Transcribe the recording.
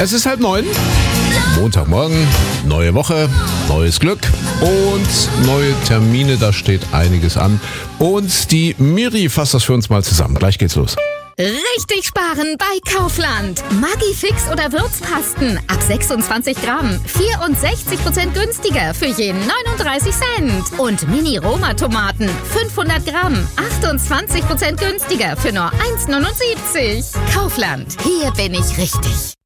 Es ist 8:30. Montagmorgen, neue Woche, neues Glück und neue Termine. Da steht einiges an. Und die Miri fasst das für uns mal zusammen. Gleich geht's los. Richtig sparen bei Kaufland. Maggi-Fix oder Würzpasten ab 26 Gramm. 64% günstiger für je 39 Cent. Und Mini-Roma-Tomaten 500 Gramm. 28% günstiger für nur 1,79. Kaufland. Hier bin ich richtig.